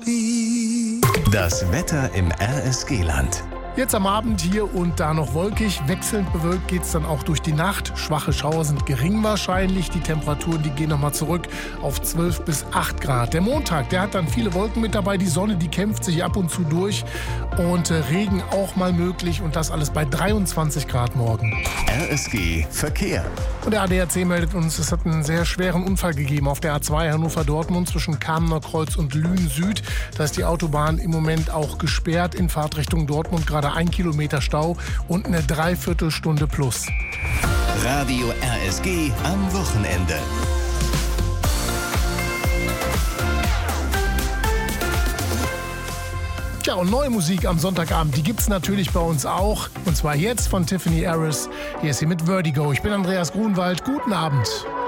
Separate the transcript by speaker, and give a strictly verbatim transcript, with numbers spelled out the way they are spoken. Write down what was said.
Speaker 1: Das Wetter im R S G-Land.
Speaker 2: Jetzt am Abend hier und da noch wolkig, wechselnd bewölkt geht es dann auch durch die Nacht. Schwache Schauer sind gering wahrscheinlich. Die Temperaturen, die gehen nochmal zurück auf zwölf bis acht Grad. Der Montag, der hat dann viele Wolken mit dabei. Die Sonne, die kämpft sich ab und zu durch. Und äh, Regen auch mal möglich. Und das alles bei dreiundzwanzig Grad morgen.
Speaker 1: R S G Verkehr.
Speaker 2: Und der A D A C meldet uns, es hat einen sehr schweren Unfall gegeben auf der A zwei Hannover-Dortmund zwischen Kamener Kreuz und Lünen Süd. Da ist die Autobahn im Moment auch gesperrt in Fahrtrichtung Dortmund. Gerade ein Kilometer Stau und eine Dreiviertelstunde plus.
Speaker 1: Radio R S G am Wochenende.
Speaker 2: Tja, und neue Musik am Sonntagabend, die gibt's natürlich bei uns auch. Und zwar jetzt von Tiffany Harris. Hier ist sie mit Vertigo. Ich bin Andreas Grunwald. Guten Abend.